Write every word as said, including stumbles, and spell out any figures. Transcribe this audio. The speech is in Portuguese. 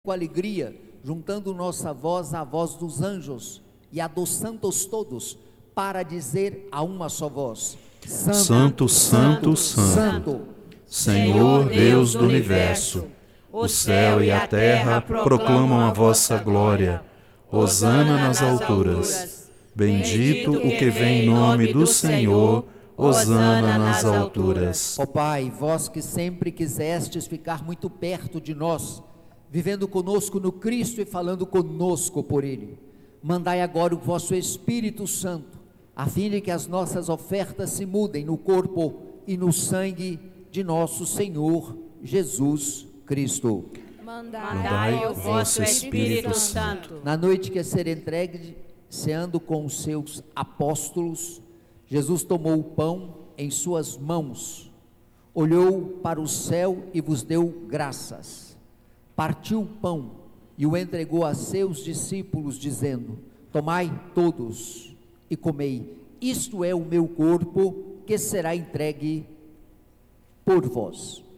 com alegria, juntando nossa voz à voz dos anjos e adoçando-os todos, para dizer a uma só voz: Santo, Santo, Santo, Santo, Senhor Deus do Universo, o céu e a terra proclamam a vossa glória. Hosana nas alturas. Bendito o que vem em nome do Senhor. Hosana nas alturas. Ó Pai, vós que sempre quisestes ficar muito perto de nós, vivendo conosco no Cristo e falando conosco por Ele, mandai agora o vosso Espírito Santo, a fim de que as nossas ofertas se mudem no corpo e no sangue de nosso Senhor Jesus Cristo. Mandai o vosso Espírito Santo. Na noite que a ser entregue, ceando com os seus apóstolos, Jesus tomou o pão em suas mãos, olhou para o céu e vos deu graças, partiu o pão e o entregou a seus discípulos, dizendo: tomai todos e comei, isto é o meu corpo que será entregue por vós.